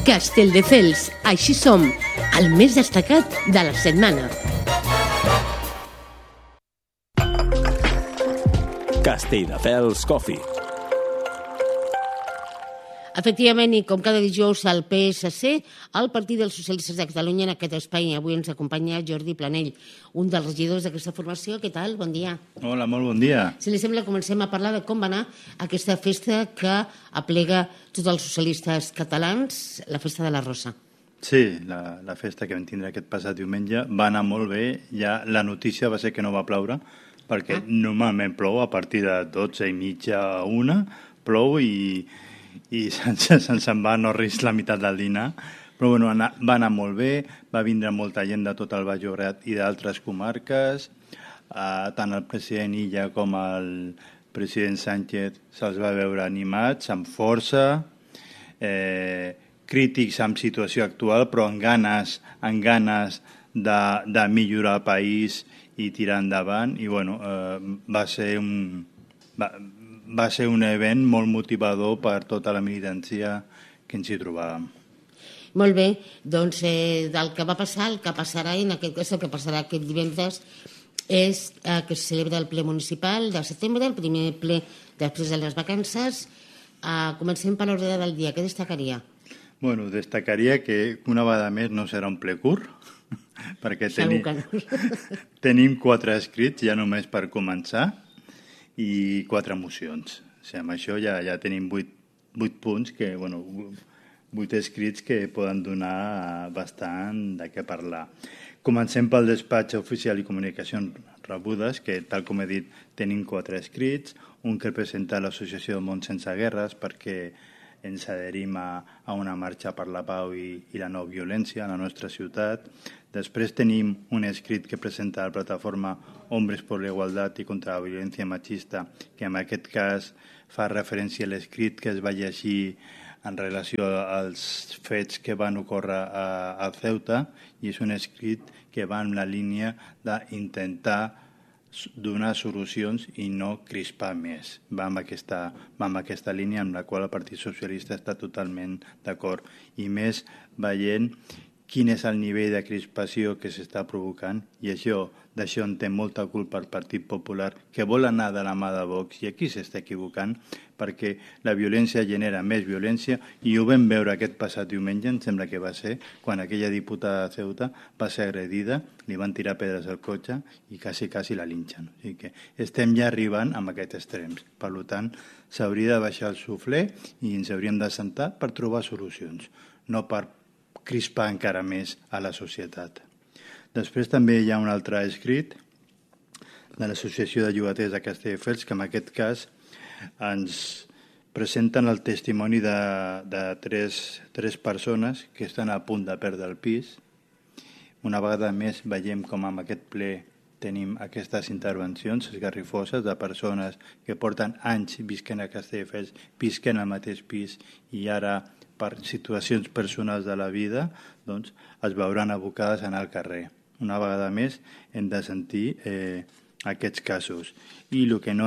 Castelldefels, així som, el més destacat de la setmana. Castelldefels Coffee. Efectivament, i com cada dijous al PSC, el Partit dels Socialistes de Catalunya en aquest espai. Avui ens acompanya Jordi Planell, un dels regidors d'aquesta formació. Què tal? Bon dia. Hola, molt bon dia. Si li sembla, comencem a parlar de com va anar aquesta festa que aplega tots els socialistes catalans, la Festa de la Rosa. Sí, la festa que vam tindre aquest passat diumenge va anar molt bé. Ja la notícia va ser que no va ploure, perquè normalment plou a partir de 12:30 a 1, plou i se'n va, no ris la meitat del dinar. Però bueno, va anar molt bé, va vindre molta gent de tot el Baix Llobregat i d'altres comarques. Tant el president Illa com el president Sánchez se'ls va veure animats, amb força, crítics amb situació actual, però amb ganes de millorar el país i tirar endavant. I bueno, va ser un event molt motivador per tota la militància que ens hi trobàvem. Molt bé, doncs del que va passar, el que passarà, i en aquest cas el que passarà aquest divendres, és que se celebra el ple municipal de setembre, el primer ple després de les vacances. Comencem per l'ordre del dia. Què destacaria? Bueno, destacaria que una vegada més no serà un ple curt, perquè tenim 4 escrits ja només per començar, i 4 mocions. O sigui, amb això ja tenim 8 punts, 8 escrits que poden donar bastant de què parlar. Comencem pel despatx oficial i comunicacions rebudes, que, tal com he dit, tenim 4 escrits, un que presenta l'Associació del Món Sense Guerres perquè ens adherim a una marxa per la pau i la no violència a la nostra ciutat. Després tenim un escrit que presenta la plataforma Hombres por la Igualdad i contra la Violència Machista, que en aquest cas fa referència a l'escrit que es va llegir en relació als fets que van ocórrer a Ceuta, i és un escrit que va en la línia d'intentar donar solucions i no crispar més. Va amb aquesta línia amb la qual el Partit Socialista està totalment d'acord, i més veient quin és el nivell de crispació que s'està provocant, i d'això en té molta culpa el Partit Popular, que vol anar de la mà de Vox, i aquí s'està equivocant, perquè la violència genera més violència, i ho vam veure aquest passat diumenge, em sembla que va ser, quan aquella diputada de Ceuta va ser agredida, li van tirar pedres al cotxe i quasi la linxen. O sigui que estem ja arribant a aquests extrems. Per tant, s'hauria de baixar el suflé i ens hauríem de sentar per trobar solucions, no per crispar encara més a la societat. Després també hi ha un altre escrit de l'Associació de Llogaters de Castelldefels, que en aquest cas ens presenten el testimoni de 3 persones que estan a punt de perdre el pis. Una vegada més veiem com en aquest ple tenim aquestes intervencions esgarrifoses de persones que porten anys visquent a Castelldefels, visquent al mateix pis, i ara per situacions personals de la vida, doncs, es veuran abocades a anar al carrer. Una vegada més hem de sentir aquests casos. I el que no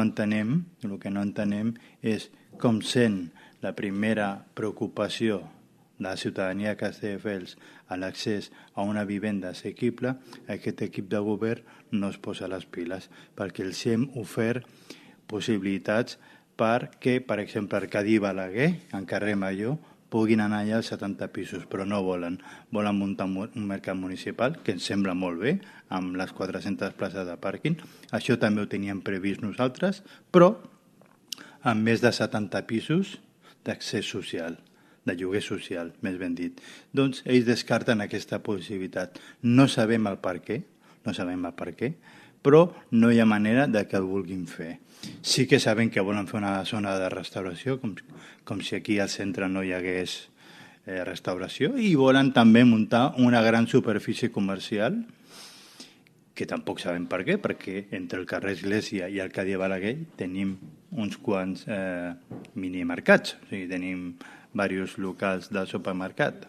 entenem és com sent la primera preocupació de la ciutadania de Castelldefels a l'accés a una vivenda assequible, aquest equip de govern no es posa les piles, perquè els hem ofert possibilitats perquè, per exemple, Arcadi Balaguer, en carrer Major, puguin anar allà als 70 pisos, però no volen. Volen muntar un mercat municipal, que ens sembla molt bé, amb les 400 places de pàrquing. Això també ho teníem previst nosaltres, però amb més de 70 pisos d'accés social, de lloguer social, més ben dit. Doncs ells descarten aquesta possibilitat. No sabem el per què, però no hi ha manera de que el vulguin fer. Sí que sabem que volen fer una zona de restauració, com si aquí al centre no hi hagués restauració, i volen també muntar una gran superfície comercial, que tampoc sabem per què, perquè entre el carrer Església i el Arcadi Balaguer tenim uns quants minimercats, o sigui, tenim diversos locals del supermercat.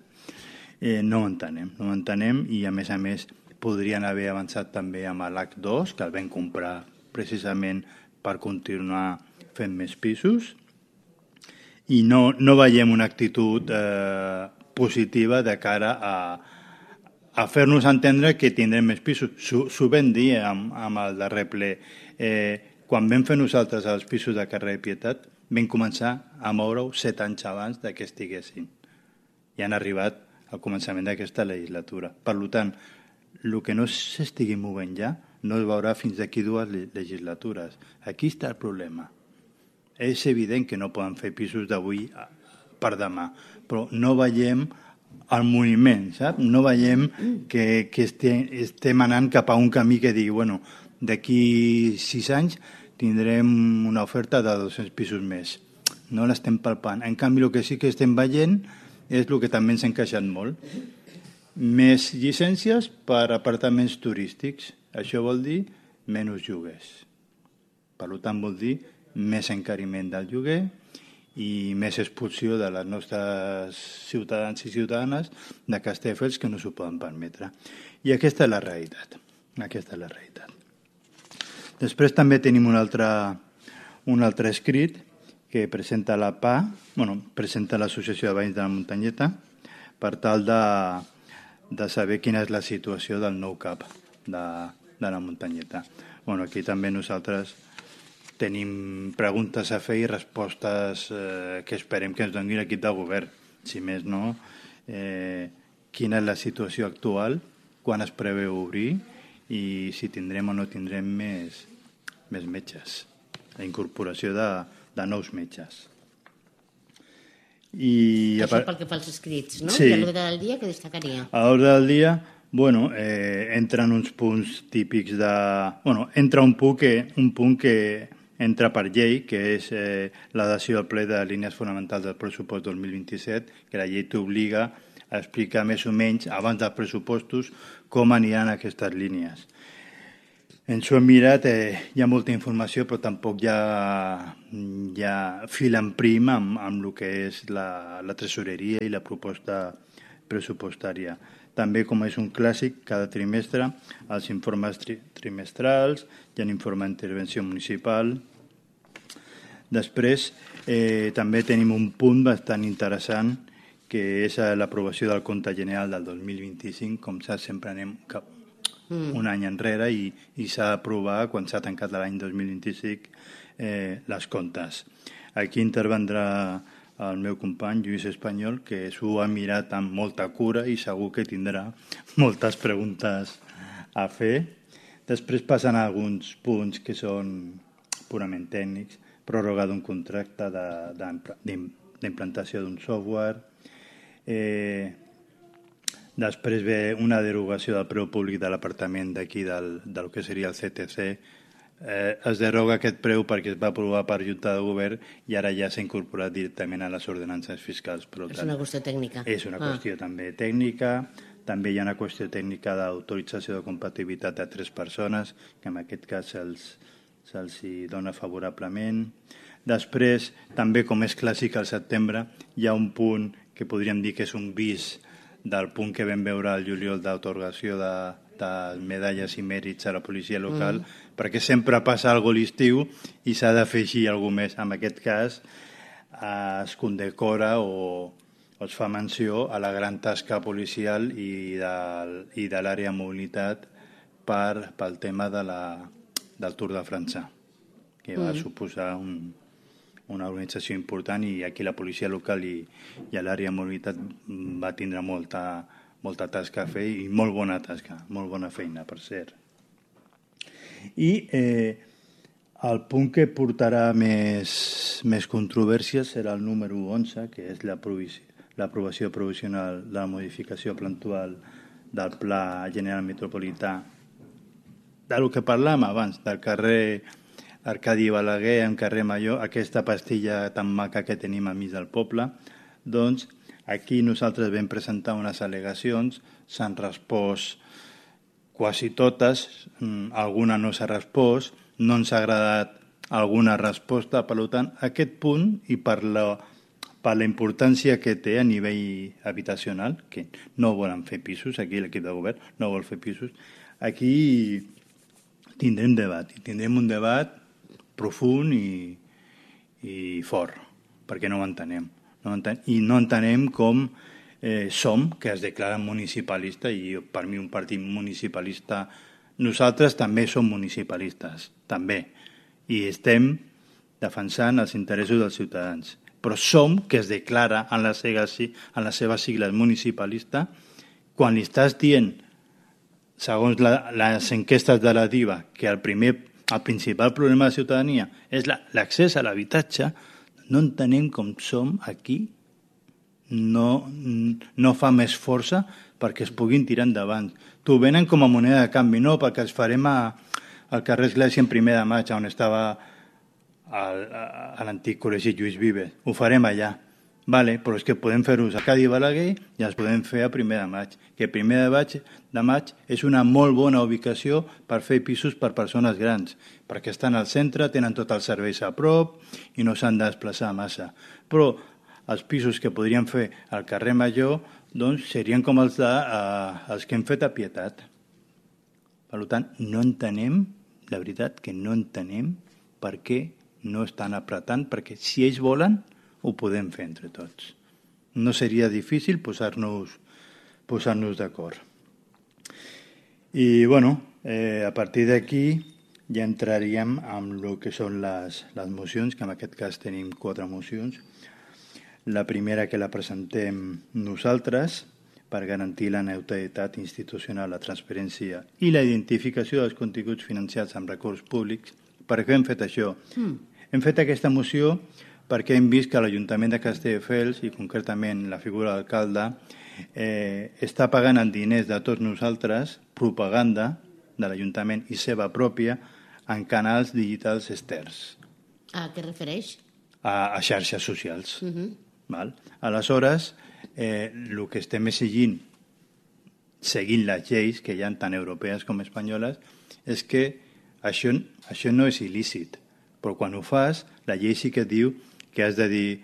No ho entenem, i a més podrien haver avançat també amb l'H2, que el vam comprar precisament per continuar fent més pisos, i no veiem una actitud positiva de cara a fer-nos entendre que tindrem més pisos. S'ho vam dir amb el darrer ple. Quan vam fer nosaltres els pisos de carrer Pietat, vam començar a moure-ho 7 anys abans que estiguessin. I han arribat al començament d'aquesta legislatura. Per tant, el que no s'estigui movent ja no es veurà fins d'aquí 2 legislatures. Aquí està el problema. És evident que no poden fer pisos d'avui per demà, però no veiem el moviment, saps? No veiem que estem anant cap a un camí que digui, bueno, d'aquí 6 anys tindrem una oferta de 200 pisos més. No l'estem palpant. En canvi, el que sí que estem veient és el que també ens ha encaixat molt. Més llicències per apartaments turístics. Això vol dir menys lloguers. Per tant, vol dir més encariment del lloguer i més expulsió de les nostres ciutadans i ciutadanes de Castelldefels que no s'ho poden permetre. I aquesta és la realitat. Aquesta és la realitat. Després també tenim un altre escrit que presenta la PA, presenta l'Associació de Veïns de la Muntanyeta, per tal de saber quina és la situació del nou CAP de la Muntanyeta. Aquí també nosaltres tenim preguntes a fer i respostes que esperem que ens doni l'equip de govern. Si més no, quina és la situació actual, quan es preveu obrir i si tindrem o no tindrem més metges, la incorporació de nous metges. Això pel que fa als escrits, no? Sí. I a l'ordre del dia, què destacaria? A l'ordre del dia, entren uns punts típics de... entra un punt que entra per llei, que és l'adhesió al ple de línies fonamentals del pressupost 2027, que la llei t'obliga a explicar més o menys, abans dels pressupostos, com aniran aquestes línies. Ens ho hem mirat, hi ha molta informació, però tampoc hi ha fil en prim amb el que és la tresoreria i la proposta pressupostària. També, com és un clàssic, cada trimestre, els informes trimestrals, hi ha informe d'intervenció municipal. Després, també tenim un punt bastant interessant, que és l'aprovació del compte general del 2025. Com saps, sempre anem un any enrere i s'ha d'aprovar, quan s'ha tancat l'any 2025, les comptes. Aquí intervendrà el meu company, Lluís Espanyol, que s'ho ha mirat amb molta cura i segur que tindrà moltes preguntes a fer. Després passen alguns punts que són purament tècnics, pròrroga d'un contracte d'implantació d'un software. Després ve una derogació del preu públic de l'apartament d'aquí, del que seria el CTC. Es deroga aquest preu perquè es va aprovar per Junta de Govern i ara ja s'ha incorporat directament a les ordenances fiscals. És una qüestió tècnica. És una qüestió també tècnica. També hi ha una qüestió tècnica d'autorització de compatibilitat de 3 persones, que en aquest cas se'ls dona favorablement. Després, també com és clàssic al setembre, hi ha un punt que podríem dir que és un bis del punt que vam veure al juliol d'autorgació de medalles i mèrits a la policia local, perquè sempre passa alguna cosa l'estiu i s'ha d'afegir alguna més. En aquest cas es condecora o es fa menció a la gran tasca policial i de l'àrea mobilitat pel tema del Tour de França, que va suposar una organització important, i aquí la policia local i l'àrea de mobilitat va tindre molta tasca a fer i molt bona tasca, molt bona feina, per cert. I el punt que portarà més controvèrsies serà el número 11, que és l'aprovació provisional de la modificació plantual del Pla General Metropolità, del que parlàvem abans, del carrer Arcadi Balaguer, en carrer Major, aquesta pastilla tan maca que tenim al mig del poble. Doncs aquí nosaltres vam presentar unes al·legacions, s'han respost quasi totes, alguna no s'ha respost, no ens ha agradat alguna resposta. Per tant, aquest punt, i per la importància que té a nivell habitacional, que no volen fer pisos, aquí l'equip de govern no vol fer pisos, aquí tindrem debat, i tindrem un debat profund i fort, perquè no ho entenem. I no entenem com Som, que es declara municipalista, i per mi un partit municipalista, nosaltres també som municipalistes, també, i estem defensant els interessos dels ciutadans. Però Som, que es declara en les seves sigles municipalista, quan li estàs dient, segons les enquestes de la DIVA, que el principal problema de la ciutadania és l'accés a l'habitatge, no entenem com Som aquí no fa més força perquè es puguin tirar endavant. T'ho venen com a moneda de canvi, no? Perquè es farem al carrer Església en 1 de maig, on estava a l'antic col·legi Lluís Vives. Ho farem allà. Vale, però és que podem fer-ho a Cadi Balaguer i els podem fer a 1 de maig. Que 1 de maig és una molt bona ubicació per fer pisos per persones grans, perquè estan al centre, tenen tots els serveis a prop i no s'han de desplaçar massa. Però els pisos que podríem fer al carrer Major doncs, serien com els que hem fet a Pietat. Per tant, no entenem, la veritat que no entenem per què no estan apretant, perquè si ells volen, ho podem fer entre tots. No seria difícil posar-nos d'acord. I, bueno, a partir d'aquí ja entraríem amb el que són les mocions, que en aquest cas tenim 4 mocions. La primera que la presentem nosaltres per garantir la neutralitat institucional, la transparència i la identificació dels continguts financiats amb recursos públics. Per què hem fet això? Hem fet aquesta moció perquè hem vist que l'Ajuntament de Castelldefels, i concretament la figura d'alcalde, està pagant amb diners de tots nosaltres propaganda de l'Ajuntament i seva pròpia en canals digitals externs. A què refereix? A xarxes socials. Val? Aleshores, el que estem exigint, seguint les lleis que hi ha tant europees com espanyoles, és que això no és il·lícit. Però quan ho fas, la llei sí que diu que has de dir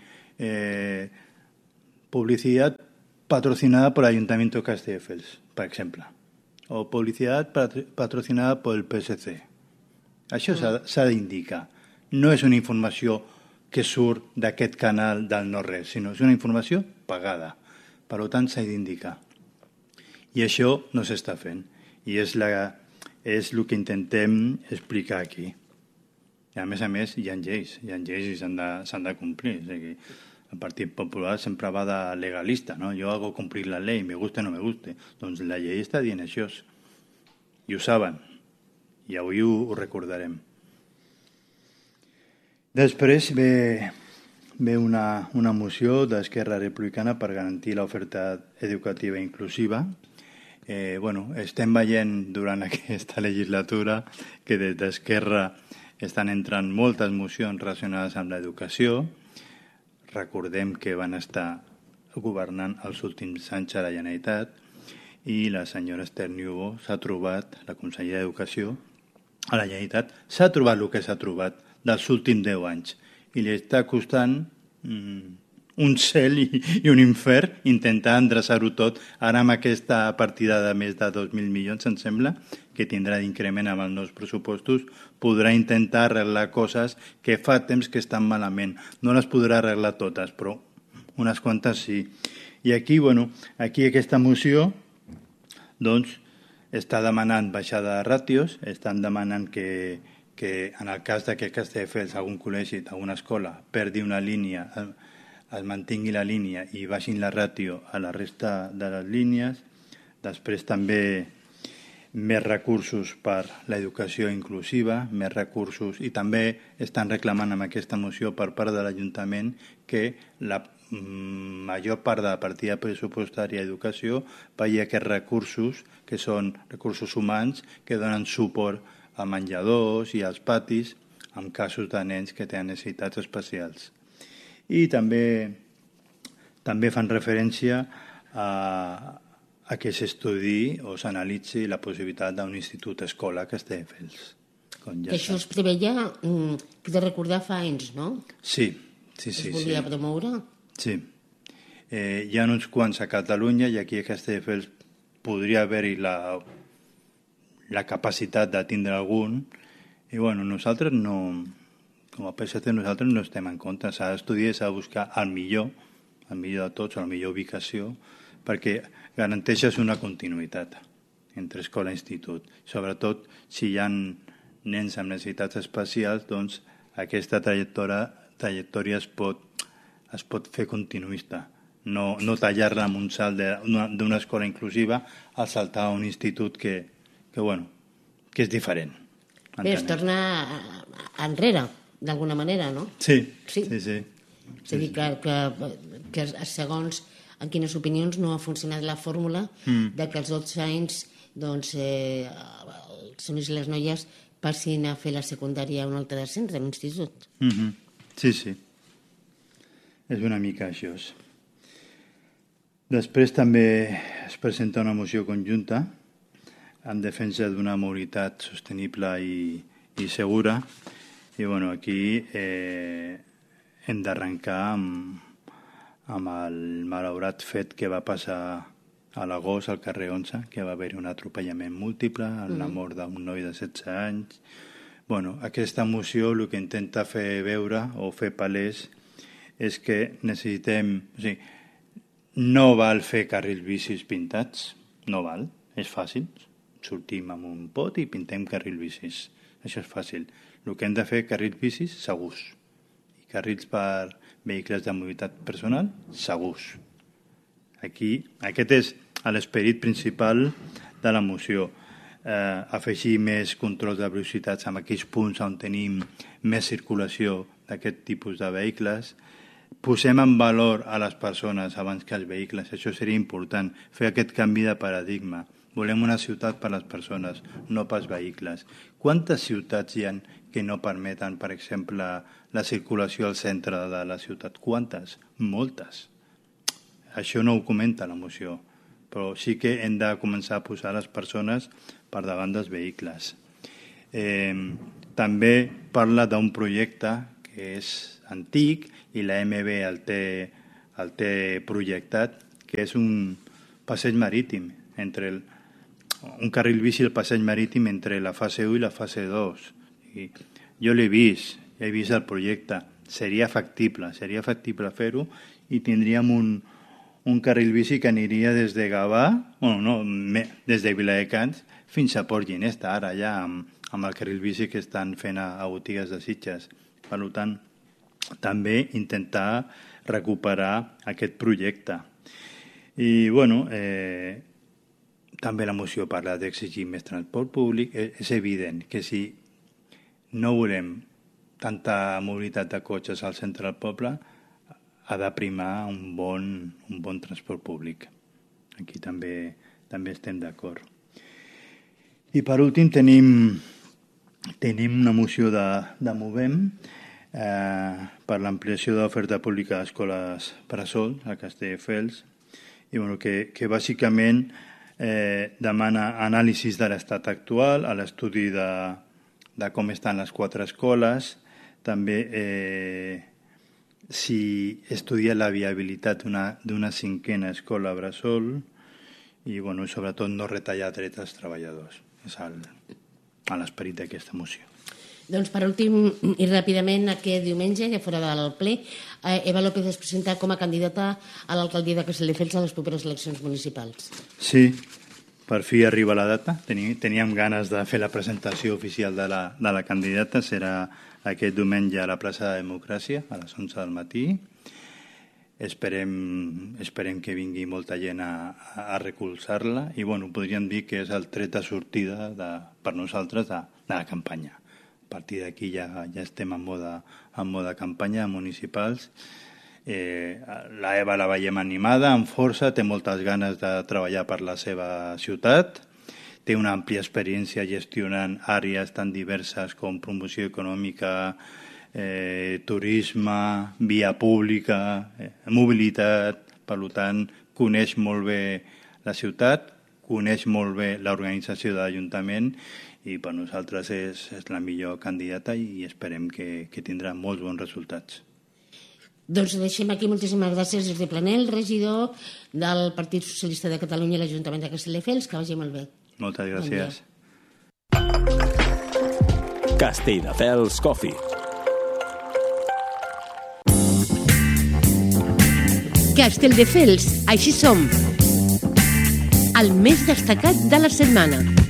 publicitat patrocinada por el Ayuntamiento de Castelldefels, per exemple, o publicitat patrocinada por el PSC. Això s'ha d'indicar. No és una informació que surt d'aquest canal del no-res, sinó és una informació pagada. Per tant, s'ha d'indicar. I això no s'està fent. I és el que intentem explicar aquí. I a més, hi ha lleis i s'han de complir. És a dir, el Partit Popular sempre va de legalista, no? Jo hago complir la llei, me guste o no me guste. Doncs la llei està dient això. I ho saben. I avui ho recordarem. Després ve una moció d'Esquerra Republicana per garantir l'oferta educativa inclusiva. Estem veient durant aquesta legislatura que des d'Esquerra estan entrant moltes mocions relacionades amb l'educació. Recordem que van estar governant els últims anys a la Generalitat i la senyora Esther Niubó s'ha trobat, la consellera d'Educació a la Generalitat, s'ha trobat el que s'ha trobat dels últims 10 anys i li està costant un cel i un infern intentar endreçar-ho tot. Ara amb aquesta partida de més de 2.000 milions, em sembla, que tindrà d'increment amb els nous pressupostos, podrà intentar arreglar coses que fa temps que estan malament. No les podrà arreglar totes, però unes quantes sí. I aquí aquesta moció doncs, està demanant baixada de ràtios, estan demanant que en el cas de que Castelldefels, algun col·legi, alguna escola, perdi una línia, es mantingui la línia i baixin la ràtio a la resta de les línies. Després també més recursos per l'educació inclusiva, més recursos, i també estan reclamant amb aquesta moció per part de l'Ajuntament que la major part de la partida pressupostària d'educació vagi a aquests recursos, que són recursos humans, que donen suport a menjadors i als patis en casos de nens que tenen necessitats especials. I també fan referència a que s'estudi o s'analitzi la possibilitat d'un institut escola a Castelldefels. Que això es preveia, que de recordar fa anys, no? Sí. Es volia promoure? Sí. Hi ha uns quants a Catalunya i aquí a Castelldefels podria haver-hi la capacitat de tindre algun. I nosaltres no, com a PSC, nosaltres no estem en contra. S'ha d'estudiar i s'ha de buscar el millor de tots, la millor ubicació, perquè garanteixes una continuïtat entre escola i institut. Sobretot, si hi ha nens amb necessitats especials, doncs aquesta trajectòria es pot fer continuista. No tallar-la amb un salt d'una escola inclusiva al saltar a un institut que és diferent. Bé, es torna enrere, d'alguna manera, no? Sí. És a dir, que segons en quines opinions no ha funcionat la fórmula de que als 12 anys doncs, els nois i les noies passin a fer la secundària a un altre centre, a l'institut. Sí. És una mica això. Després també es presenta una moció conjunta en defensa d'una mobilitat sostenible i segura. I aquí hem d'arrencar amb el malaurat fet que va passar a l'agost al carrer 11, que va haver un atropellament múltiple, la mort d'un noi de 16 anys. Aquesta moció el que intenta fer veure o fer palès és que necessitem... No val fer carrils bicis pintats, no val, és fàcil. Sortim amb un pot i pintem carrils bicis. Això és fàcil. El que hem de fer carrils bicis segurs. I carrils per vehicles de mobilitat personal segurs. Aquest és l'esperit principal de la moció. Afegir més controls de velocitats en aquells punts on tenim més circulació d'aquest tipus de vehicles. Posem en valor a les persones abans que els vehicles. Això seria important, fer aquest canvi de paradigma. Volem una ciutat per a les persones, no pels vehicles. Quantes ciutats hi ha que no permeten, per exemple, la circulació al centre de la ciutat? Quantes? Moltes. Això no ho comenta la moció, però sí que hem de començar a posar les persones per davant dels vehicles. També parla d'un projecte que és antic i la MB el té projectat, que és un passeig marítim, un carril bici al passeig marítim entre la fase 1 i la fase 2. Jo l'he vist, he vist el projecte, seria factible fer-ho i tindríem un carril bici que aniria des de Gavà, des de Viladecans fins a Port Ginesta, ara ja amb el carril bici que estan fent a botigues de Sitges. Per tant, també intentar recuperar aquest projecte. I, també la moció parla d'exigir més transport públic. És evident que si no volem tanta mobilitat de cotxes al centre del poble, ha de primar un bon transport públic. Aquí també estem d'acord. I per últim tenim una moció de Movem per l'ampliació de l'oferta pública a escoles bressol a Castelldefels, i que bàsicament demana anàlisis de l'estat actual, a l'estudi de com estan les 4 escoles, també si estudia la viabilitat d'una 5a escola bressol i, sobretot, no retallar drets als treballadors. És l'esperit d'aquesta moció. Doncs per últim i ràpidament, aquest diumenge, ja fora del ple, Eva López es presenta com a candidata a l'alcaldia de Castelldefels a les properes eleccions municipals. Sí, per fi arriba la data. Teníem ganes de fer la presentació oficial de la candidata. Serà aquest diumenge a la plaça de Democràcia, a les 11 del matí. Esperem que vingui molta gent a recolzar-la i podríem dir que és el tret de sortida per nosaltres de la campanya. A partir d'aquí ja estem en mode campanya municipals. La Eva la veiem animada, amb força, té moltes ganes de treballar per la seva ciutat, té una àmplia experiència gestionant àrees tan diverses com promoció econòmica, turisme, via pública, mobilitat. Per tant, coneix molt bé la ciutat, coneix molt bé l'organització de l'Ajuntament i per nosaltres és la millor candidata i esperem que tindrà molts bons resultats. Doncs deixem aquí. Moltíssimes gràcies, Josep Planell, regidor del Partit Socialista de Catalunya a l'Ajuntament de Castelldefels. Que vagi molt bé. Moltes gràcies. Castelldefels Coffee. Castelldefels, així som. el més destacat de la setmana.